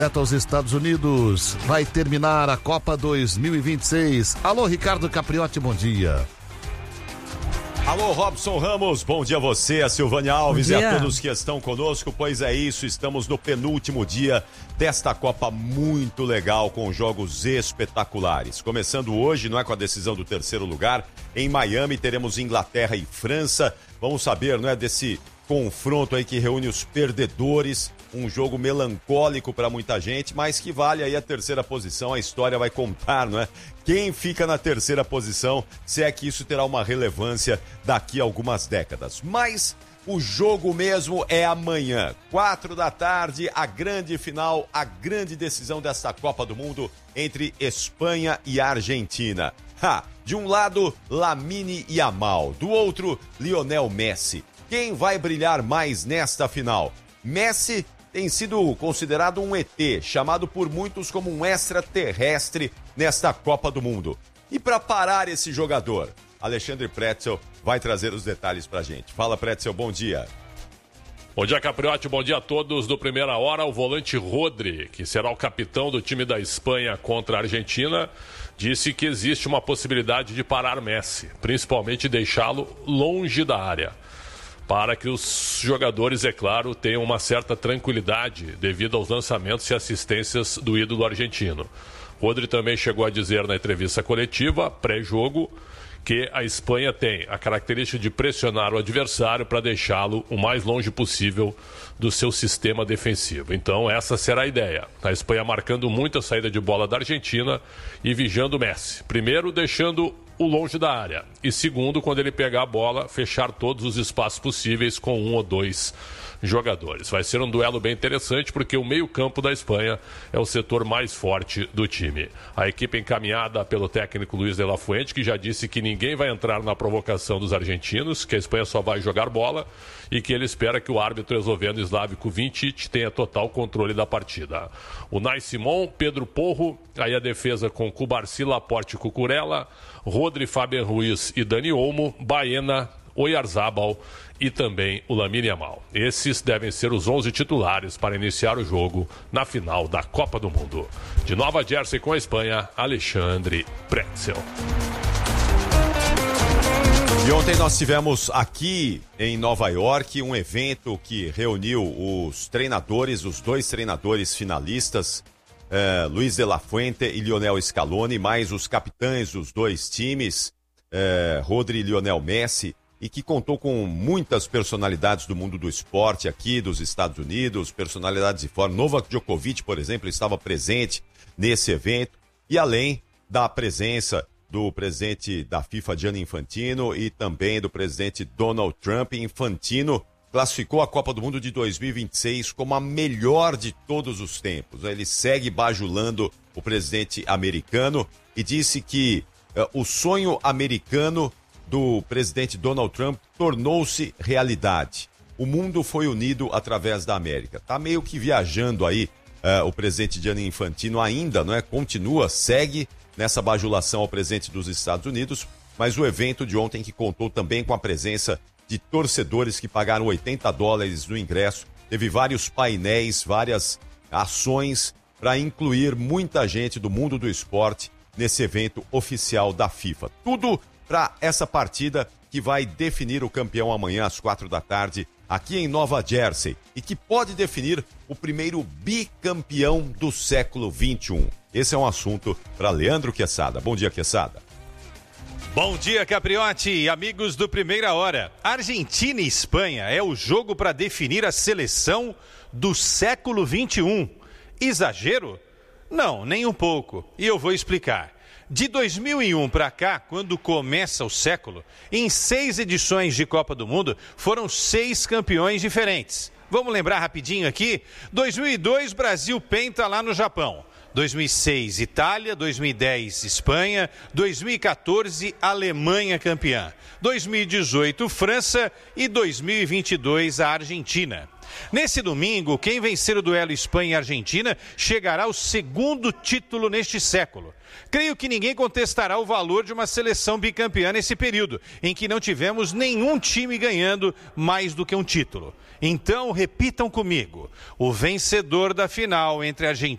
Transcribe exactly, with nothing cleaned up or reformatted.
aos Estados Unidos, vai terminar a Copa dois mil e vinte e seis. Alô, Ricardo Capriotti, bom dia. Alô, Robson Ramos, bom dia a você, a Silvânia Alves e a todos que estão conosco. Pois é isso, estamos no penúltimo dia desta Copa muito legal, com jogos espetaculares. Começando hoje, não é, com a decisão do terceiro lugar, em Miami teremos Inglaterra e França. Vamos saber, não é, desse confronto aí que reúne os perdedores, um jogo melancólico para muita gente, mas que vale aí a terceira posição. A história vai contar, não é? Quem fica na terceira posição, se é que isso terá uma relevância daqui a algumas décadas. Mas o jogo mesmo é amanhã, quatro da tarde, a grande final, a grande decisão desta Copa do Mundo entre Espanha e Argentina. Ha! De um lado, Lamine Yamal, do outro, Lionel Messi. Quem vai brilhar mais nesta final? Messi tem sido considerado um E T, chamado por muitos como um extraterrestre nesta Copa do Mundo. E para parar esse jogador, Alexandre Pretzel vai trazer os detalhes pra gente. Fala, Pretzel, bom dia. Bom dia, Capriotti, bom dia a todos. Do Primeira Hora, o volante Rodri, que será o capitão do time da Espanha contra a Argentina, disse que existe uma possibilidade de parar Messi, principalmente deixá-lo longe da área, para que os jogadores, é claro, tenham uma certa tranquilidade devido aos lançamentos e assistências do ídolo argentino. Rodri também chegou a dizer na entrevista coletiva, pré-jogo, que a Espanha tem a característica de pressionar o adversário para deixá-lo o mais longe possível do seu sistema defensivo. Então essa será a ideia. A Espanha marcando muito a saída de bola da Argentina e vigiando o Messi. Primeiro, deixando o longe da área. E segundo, quando ele pegar a bola, fechar todos os espaços possíveis com um ou dois jogadores. Vai ser um duelo bem interessante, porque o meio-campo da Espanha é o setor mais forte do time. A equipe encaminhada pelo técnico Luis de la Fuente, que já disse que ninguém vai entrar na provocação dos argentinos, que a Espanha só vai jogar bola e que ele espera que o árbitro esloveno Slavko Vincic tenha total controle da partida. O Nai Simon, Pedro Porro, aí a defesa com Cubarsí, Laporte e Cucurella, Rodri, Fabian Ruiz e Dani Olmo, Baena, Oyarzabal e também o Lamine Yamal. Esses devem ser os onze titulares para iniciar o jogo na final da Copa do Mundo. De Nova Jersey com a Espanha, Alexandre Pretzel. E ontem nós tivemos aqui em Nova York um evento que reuniu os treinadores, os dois treinadores finalistas, eh, Luis de la Fuente e Lionel Scaloni, mais os capitães dos dois times, eh, Rodri e Lionel Messi, e que contou com muitas personalidades do mundo do esporte aqui dos Estados Unidos, personalidades de fora. Novak Djokovic, por exemplo, estava presente nesse evento, e além da presença do presidente da FIFA, Gianni Infantino, e também do presidente Donald Trump. Infantino classificou a Copa do Mundo de dois mil e vinte e seis como a melhor de todos os tempos. Ele segue bajulando o presidente americano e disse que uh, o sonho americano do presidente Donald Trump tornou-se realidade. O mundo foi unido através da América. Tá meio que viajando aí uh, o presidente Gianni Infantino ainda, não é? Continua, segue nessa bajulação ao presidente dos Estados Unidos, mas o evento de ontem, que contou também com a presença de torcedores que pagaram oitenta dólares no ingresso, teve vários painéis, várias ações para incluir muita gente do mundo do esporte nesse evento oficial da FIFA. Tudo para essa partida que vai definir o campeão amanhã às quatro da tarde, aqui em Nova Jersey, e que pode definir o primeiro bicampeão do século vinte e um. Esse é um assunto para Leandro Quesada. Bom dia, Quesada. Bom dia, Capriotti e amigos do Primeira Hora. Argentina e Espanha é o jogo para definir a seleção do século vinte e um. Exagero? Não, nem um pouco. E eu vou explicar. De dois mil e um para cá, quando começa o século, em seis edições de Copa do Mundo, foram seis campeões diferentes. Vamos lembrar rapidinho aqui? dois mil e dois, Brasil penta lá no Japão. dois mil e seis, Itália. dois mil e dez, Espanha. dois mil e quatorze, Alemanha campeã. dois mil e dezoito, França. E dois mil e vinte e dois, a Argentina. Nesse domingo, quem vencer o duelo Espanha e Argentina chegará ao segundo título neste século. Creio que ninguém contestará o valor de uma seleção bicampeã nesse período, em que não tivemos nenhum time ganhando mais do que um título. Então, repitam comigo: o vencedor da final entre Argentina